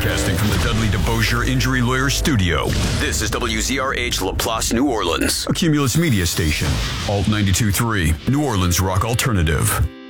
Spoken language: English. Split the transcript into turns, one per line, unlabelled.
Broadcasting from the Dudley DeBosier Injury Lawyer Studio. This is WZRH LaPlace, New Orleans. A Cumulus Media Station. Alt 92.3, New Orleans Rock Alternative.